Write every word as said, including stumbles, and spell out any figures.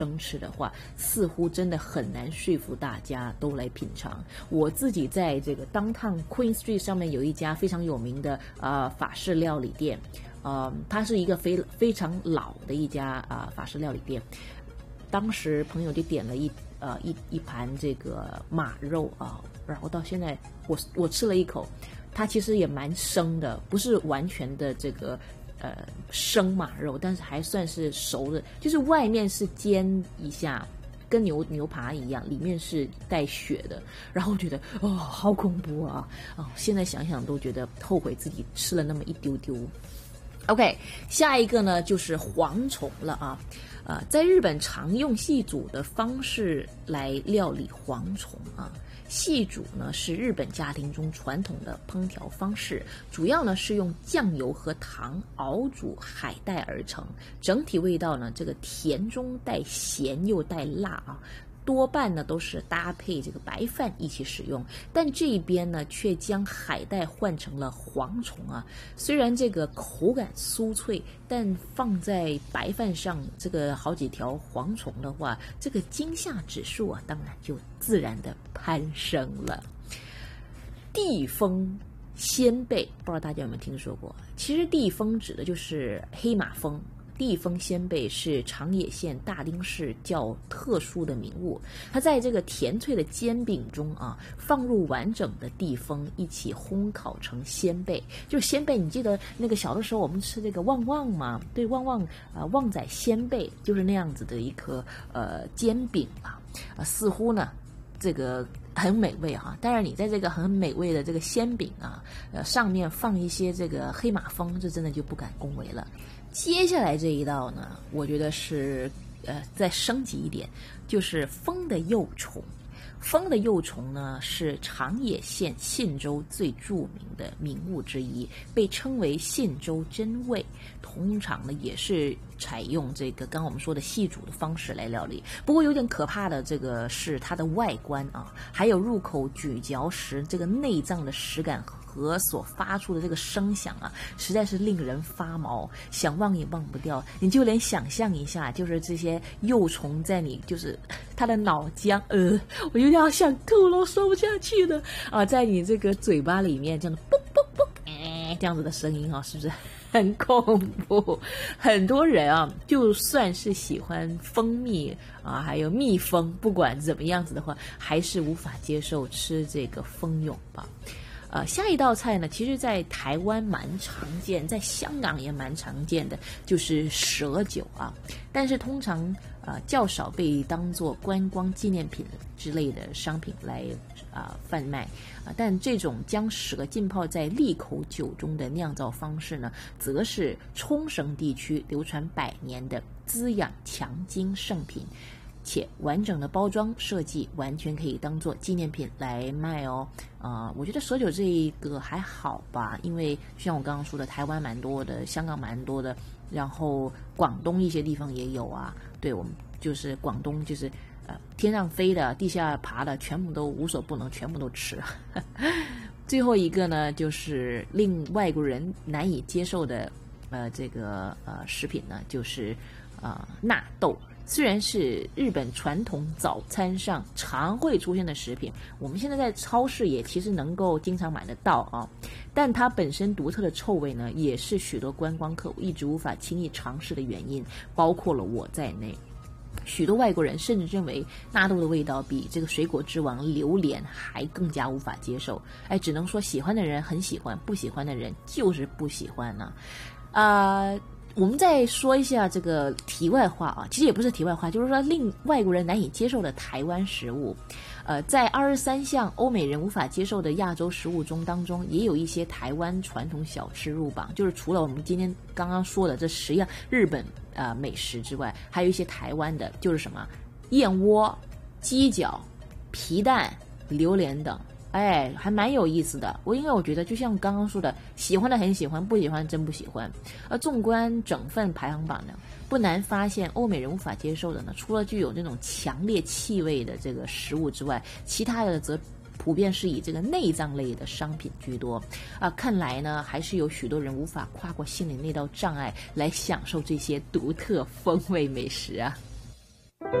生吃的话，似乎真的很难说服大家都来品尝。我自己在这个 Downtown Queen Street 上面有一家非常有名的呃法式料理店，呃，它是一个非非常老的一家啊、呃、法式料理店。当时朋友就点了一呃一一盘这个马肉啊、呃，然后到现在我我吃了一口，它其实也蛮生的，不是完全的这个。呃，生马肉，但是还算是熟的，就是外面是煎一下，跟牛牛扒一样，里面是带血的。然后觉得哦，好恐怖啊！哦，现在想想都觉得后悔自己吃了那么一丢丢。OK， 下一个呢就是蝗虫了啊。呃，在日本常用细煮的方式来料理蝗虫啊。细煮呢是日本家庭中传统的烹调方式，主要呢是用酱油和糖熬煮海带而成，整体味道呢这个甜中带咸又带辣啊。多半呢都是搭配这个白饭一起使用，但这边呢却将海带换成了蝗虫啊。虽然这个口感酥脆，但放在白饭上这个好几条蝗虫的话，这个惊吓指数啊当然就自然的攀升了。地蜂鲜贝，不知道大家有没有听说过？其实地蜂指的就是黑马蜂。地蜂鲜贝是长野县大町市较特殊的名物，它在这个甜脆的煎饼中啊，放入完整的地蜂一起烘烤成鲜贝。就是鲜贝，你记得那个小的时候我们吃这个旺旺吗？对，旺旺啊、呃，旺仔鲜贝就是那样子的一颗呃煎饼啊，呃，似乎呢这个很美味啊。当然，你在这个很美味的这个鲜饼啊，呃，上面放一些这个黑马蜂，这真的就不敢恭维了。接下来这一道呢，我觉得是呃再升级一点，就是蜂的幼虫。蜂的幼虫呢是长野县信州最著名的名物之一，被称为信州真味。通常呢也是采用这个刚刚我们说的细煮的方式来料理。不过有点可怕的这个是它的外观啊，还有入口咀嚼时这个内脏的食感和所发出的这个声响啊，实在是令人发毛，想忘也忘不掉。你就连想象一下，就是这些幼虫在你就是它的脑浆，呃，我有点想吐了，说不下去了啊，在你这个嘴巴里面这样的啵啵啵，哎，这样子的声音啊，是不是很恐怖？很多人啊，就算是喜欢蜂蜜啊，还有蜜蜂，不管怎么样子的话，还是无法接受吃这个蜂蛹吧。呃，下一道菜呢，其实在台湾蛮常见，在香港也蛮常见的，就是蛇酒啊。但是通常呃较少被当作观光纪念品之类的商品来啊、呃、贩卖啊、呃。但这种将蛇浸泡在利口酒中的酿造方式呢，则是冲绳地区流传百年的滋养强筋圣品。且完整的包装设计完全可以当做纪念品来卖哦。啊、呃，我觉得蛇酒这一个还好吧，因为像我刚刚说的，台湾蛮多的，香港蛮多的，然后广东一些地方也有啊。对，我们就是广东，就是呃天上飞的、地下爬的，全部都无所不能，全部都吃。最后一个呢，就是令外国人难以接受的呃这个呃食品呢，就是呃纳豆。虽然是日本传统早餐上常会出现的食品，我们现在在超市也其实能够经常买得到啊，但它本身独特的臭味呢，也是许多观光客一直无法轻易尝试的原因，包括了我在内。许多外国人甚至认为纳豆的味道比这个水果之王榴莲还更加无法接受。哎，只能说喜欢的人很喜欢，不喜欢的人就是不喜欢呢、啊。呃我们再说一下这个题外话啊，其实也不是题外话，就是说令外国人难以接受的台湾食物。呃，在二十三项欧美人无法接受的亚洲食物中当中，也有一些台湾传统小吃入榜。就是除了我们今天刚刚说的这十样日本呃美食之外，还有一些台湾的，就是什么燕窝、鸡脚、皮蛋、榴莲等。哎，还蛮有意思的。我因为我觉得，就像刚刚说的，喜欢的很喜欢，不喜欢真不喜欢。而纵观整份排行榜呢，不难发现，欧美人无法接受的呢，除了具有这种强烈气味的这个食物之外，其他的则普遍是以这个内脏类的商品居多。啊，看来呢，还是有许多人无法跨过心里那道障碍来享受这些独特风味美食啊。